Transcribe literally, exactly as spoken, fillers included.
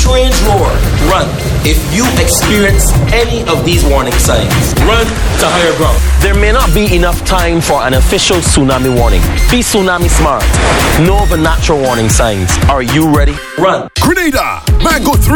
strange roar, run. If you experience any of these warning signs, run to higher ground. There may not be enough time for an official tsunami warning. Be tsunami smart. Know the natural warning signs. Are you ready? Run. Grenada, Mango three.